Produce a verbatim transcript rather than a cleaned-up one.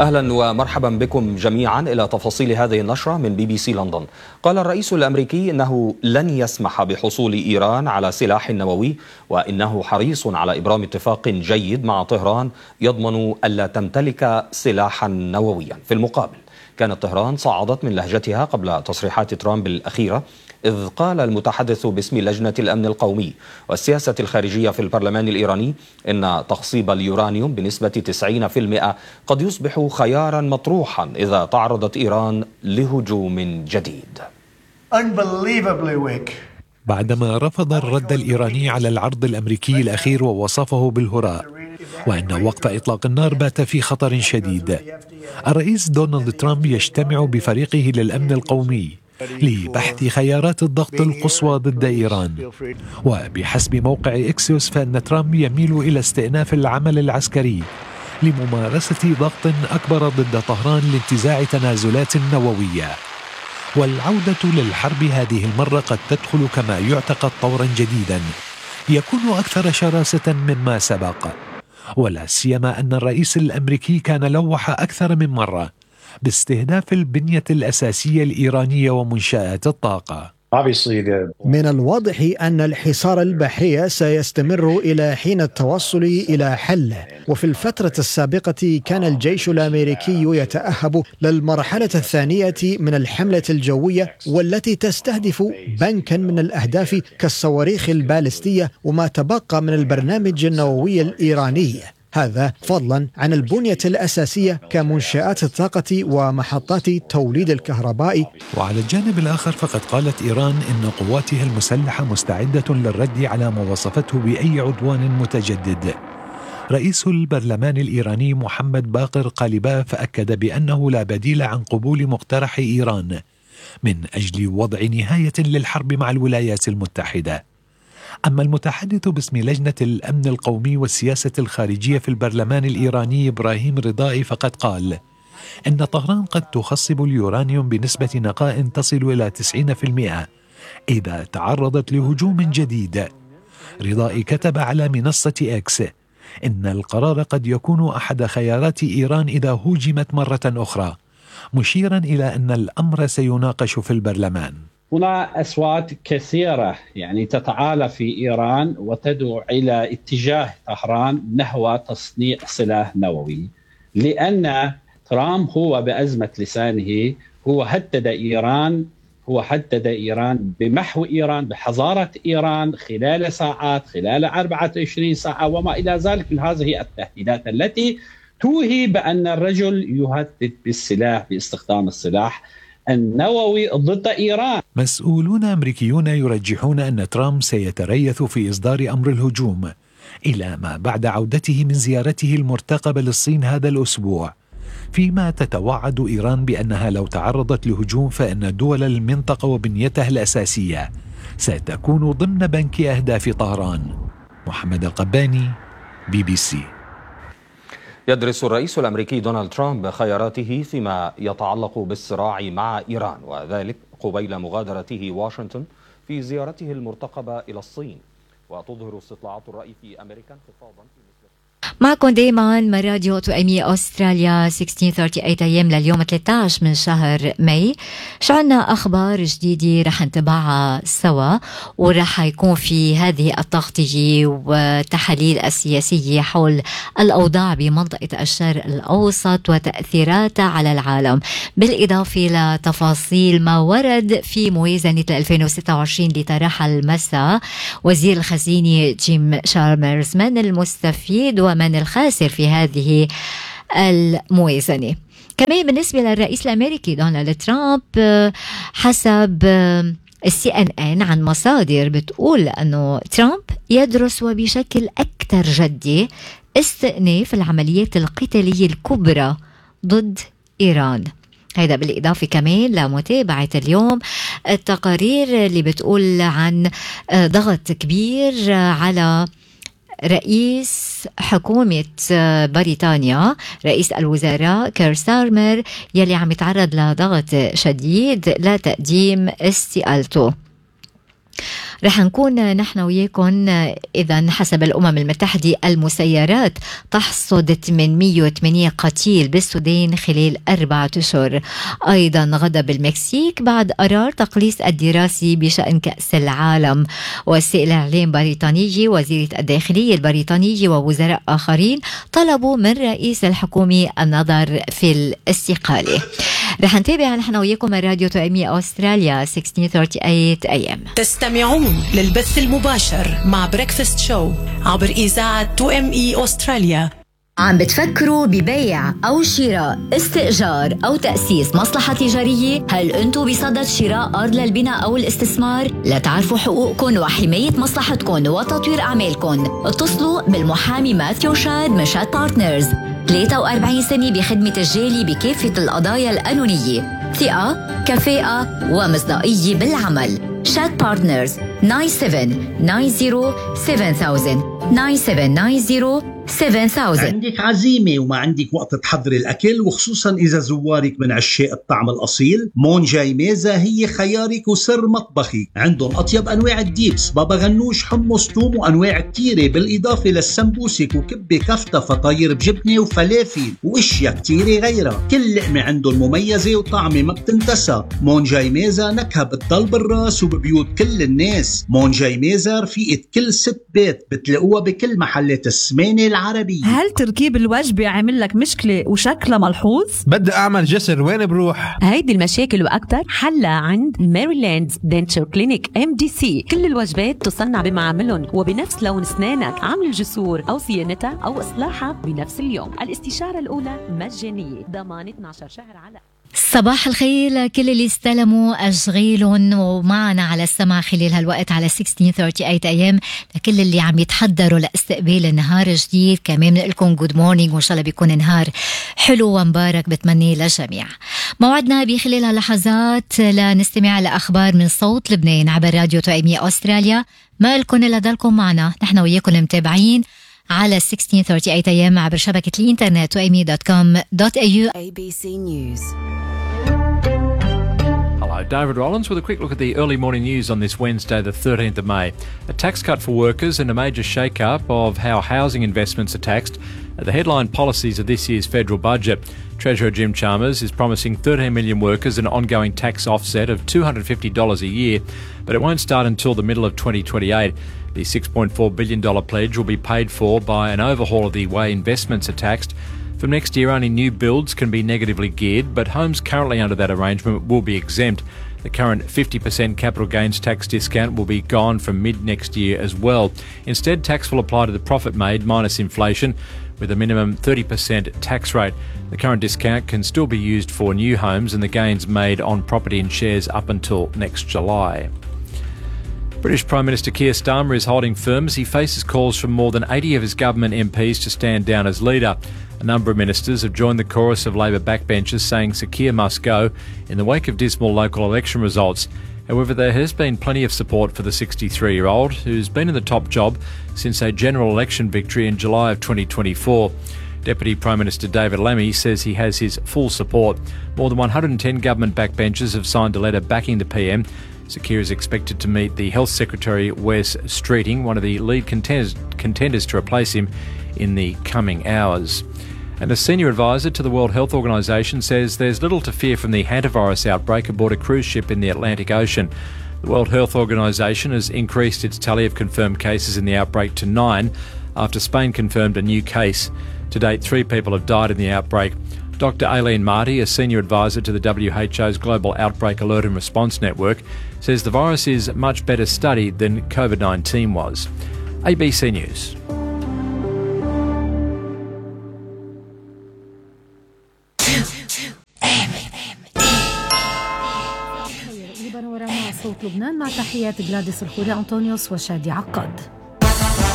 أهلا ومرحبا بكم جميعا إلى تفاصيل هذه النشرة من بي بي سي لندن. قال الرئيس الأمريكي إنه لن يسمح بحصول إيران على سلاح نووي، وإنه حريص على إبرام اتفاق جيد مع طهران يضمن ألا تمتلك سلاحا نوويا. في المقابل كانت طهران صعدت من لهجتها قبل تصريحات ترامب الأخيرة، إذ قال المتحدث باسم لجنة الأمن القومي والسياسة الخارجية في البرلمان الإيراني إن تخصيب اليورانيوم بنسبة تسعين بالمئة قد يصبح خيارا مطروحا إذا تعرضت إيران لهجوم جديد. بعدما رفض الرد الإيراني على العرض الأمريكي الأخير ووصفه بالهراء، وأن وقف إطلاق النار بات في خطر شديد، الرئيس دونالد ترامب يجتمع بفريقه للأمن القومي لبحث خيارات الضغط القصوى ضد إيران. وبحسب موقع إكسيوس فإن ترامب يميل إلى استئناف العمل العسكري لممارسة ضغط أكبر ضد طهران لانتزاع تنازلات نووية. والعودة للحرب هذه المرة قد تدخل كما يعتقد طورا جديدا يكون أكثر شراسة مما سبق، ولا سيما أن الرئيس الأمريكي كان لوح أكثر من مرة باستهداف البنية الأساسية الإيرانية ومنشآت الطاقة. من الواضح أن الحصار البحري سيستمر إلى حين التوصل إلى حله، وفي الفترة السابقة كان الجيش الأمريكي يتأهب للمرحلة الثانية من الحملة الجوية، والتي تستهدف بنكا من الأهداف كالصواريخ البالستية وما تبقى من البرنامج النووي الإيراني، هذا فضلا عن البنية الأساسية كمنشآت الطاقة ومحطات توليد الكهرباء. وعلى الجانب الآخر فقد قالت إيران إن قواتها المسلحة مستعدة للرد على ما وصفته بأي عدوان متجدد. رئيس البرلمان الإيراني محمد باقر قالباف أكد بأنه لا بديل عن قبول مقترح إيران من أجل وضع نهاية للحرب مع الولايات المتحدة. أما المتحدث باسم لجنة الأمن القومي والسياسة الخارجية في البرلمان الإيراني إبراهيم رضائي فقد قال إن طهران قد تخصب اليورانيوم بنسبة نقاء تصل إلى تسعين بالمئة إذا تعرضت لهجوم جديد. رضائي كتب على منصة إكس إن القرار قد يكون أحد خيارات إيران إذا هوجمت مرة أخرى، مشيرا إلى أن الأمر سيناقش في البرلمان. هنا أصوات كثيرة يعني تتعالى في إيران وتدعو إلى اتجاه طهران نحو تصنيع سلاح نووي، لأن ترامب هو بأزمة لسانه هو هدد إيران هو هدد إيران بمحو إيران بحظارة إيران خلال ساعات، خلال أربعة وعشرين ساعة وما إلى ذلك من هذه التهديدات التي توهي بأن الرجل يهدد بالسلاح باستخدام السلاح النووي ضد إيران. مسؤولون أمريكيون يرجحون أن ترامب سيتريث في إصدار أمر الهجوم إلى ما بعد عودته من زيارته المرتقبة للصين هذا الأسبوع، فيما تتوعد إيران بأنها لو تعرضت لهجوم فإن دول المنطقة وبنيتها الأساسية ستكون ضمن بنك أهداف طهران. محمد القباني، بي بي سي. يدرس الرئيس الأمريكي دونالد ترامب خياراته فيما يتعلق بالصراع مع إيران، وذلك قبيل مغادرته واشنطن في زيارته المرتقبة إلى الصين. وتظهر استطلاعات الرأي في أمريكا انخفاضا في نسبة. معكم دائما من راديو توأمية أستراليا ستة عشر ثلاثة وثلاثين أيام لليوم ثلاثة عشر من شهر ماي. شعلنا أخبار جديدة رح نتابعها سوا، ورح يكون في هذه التغطية وتحاليل السياسية حول الأوضاع بمنطقة الشرق الأوسط وتأثيراتها على العالم، بالإضافة لتفاصيل ما ورد في موازنة ألفين وستة وعشرين لطرحها المساء وزير الخزينة جيم شارمرز، من المستفيد ومن من الخاسر في هذه الموازنة. كمان بالنسبة للرئيس الأمريكي دونالد ترامب، حسب السي ان ان عن مصادر بتقول أنه ترامب يدرس وبشكل أكثر جدية استئناف العمليات القتالية الكبرى ضد إيران. هذا بالإضافة كمان لمتابعة اليوم التقارير اللي بتقول عن ضغط كبير على رئيس حكومة بريطانيا، رئيس الوزراء كير ستارمر، يلي عم يتعرض لضغط شديد لتقديم استقالته. رح نكون نحن وياكم. إذا حسب الأمم المتحدة المسيرات تحصد ثمانمئة وثمانية قتيل بالسودان خلال أربعة أشهر. أيضا غضب المكسيك بعد قرار تقليص الدراسي بشأن كأس العالم. وسائل الإعلام البريطانية وزيرة الداخلية البريطانية ووزراء آخرين طلبوا من رئيس الحكومة النظر في الاستقالة. رح نتابع نحن وياكم راديو توأمية أستراليا ستة عشر ثمانية أي أم. تستمعون للبث المباشر مع بريكفاست شو عبر إذاعة تو إم إي أستراليا. عم بتفكروا ببيع أو شراء، استئجار أو تأسيس مصلحة تجارية؟ هل أنتوا بصدد شراء أرض للبناء أو الاستثمار؟ لتعرفوا حقوقكم وحماية مصلحتكم وتطوير أعمالكم، اتصلوا بالمحامي ماثيو شاد من شاد بارتنرز. ثلاثة وأربعين سنة بخدمة الجالي بكافة القضايا القانونية، ثقة، كفاءة ومصداقية بالعمل. شاد بارتنرز تسعة سبعة تسعة صفر سبعة ألف تسعة سبعة تسعة صفر سبعة ألف. عندك عزيمة وما عندك وقت تحضري الأكل، وخصوصا إذا زوارك من عشاق الطعم الأصيل، مون جاي ميزة هي خيارك وسر مطبخك. عندهم أطيب أنواع الديبس، بابا غنوش، حمص، توم وأنواع كتيرة، بالإضافة للسمبوسك وكبة كفتة، فطاير بجبنة وفلافل واشياء كتيرة غيرها. كل لقمة عندهم مميزة وطعمة ما بتنتسى. مون جاي ميزة نكهة بتضل بالراس وببيوت كل الناس. مون جاي ميزة رفيقة كل ست بيت، بتلاقوها بكل محلات السمانة العربية. هل تركيب الوجبة عامل لك مشكلة وشكلها ملحوظ؟ بدي أعمل جسر، وين بروح؟ هيدي المشاكل وأكتر حلها عند ماريلاند دنتشر كلينيك إم دي سي. كل الوجبات تصنع بمعاملهم وبنفس لون أسنانك. عمل الجسور أو صيانتها أو إصلاحها بنفس اليوم. الاستشارة الأولى مجانية، ضمان اثني عشر شهر على. صباح الخير لكل اللي استلموا أشغالهم ومعنا على السمع خلال هالوقت على ستة عشر ثلاثة وثلاثين أيام. لكل اللي عم يتحضروا لاستقبال نهار جديد كمان بنقول لكم جود مورنينج، وإن شاء الله بيكون نهار حلو ومبارك بتمني للجميع. موعدنا بخلال هاللحظات لنستمع لأخبار من صوت لبنان عبر راديو توأمية أستراليا. ما لكم إلا ضلكم معنا، نحن وياكم متابعين على ستة عشر ثلاثة وثلاثين أيام عبر شبكة الإنترنت توأمية دوت كوم دوت إيه يو. إيه بي سي News. Hello, David Rollins with a quick look at the early morning news on this Wednesday, the thirteenth of May. A tax cut for workers and a major shake-up of how housing investments are taxed are the headline policies of this year's federal budget. Treasurer Jim Chalmers is promising thirteen million workers an ongoing tax offset of two hundred fifty dollars a year, but it won't start until the middle of twenty twenty-eight. The six point four billion dollars pledge will be paid for by an overhaul of the way investments are taxed. From next year, only new builds can be negatively geared, but homes currently under that arrangement will be exempt. The current fifty percent capital gains tax discount will be gone from mid-next year as well. Instead, tax will apply to the profit made minus inflation, with a minimum thirty percent tax rate. The current discount can still be used for new homes and the gains made on property and shares up until next July. British Prime Minister Keir Starmer is holding firm as he faces calls from more than eighty of his government M Ps to stand down as leader. A number of ministers have joined the chorus of Labor backbenchers saying Sir Keir must go in the wake of dismal local election results. However, there has been plenty of support for the sixty-three-year-old, who's been in the top job since a general election victory in July of twenty twenty-four. Deputy Prime Minister David Lammy says he has his full support. More than one hundred ten government backbenchers have signed a letter backing the P M. Sir Keir is expected to meet the Health Secretary Wes Streeting, one of the lead contenders, contenders to replace him, in the coming hours. And a senior advisor to the World Health Organization says there's little to fear from the hantavirus outbreak aboard a cruise ship in the Atlantic Ocean. The World Health Organization has increased its tally of confirmed cases in the outbreak to nine after Spain confirmed a new case. To date, three people have died in the outbreak. Doctor Aileen Marty, a senior advisor to the W H O's Global Outbreak Alert and Response Network, says the virus is much better studied than COVID nineteen was. A B C News. صوت لبنان مع تحيات جلاديس الخوري أنطونيوس وشادي عقاد.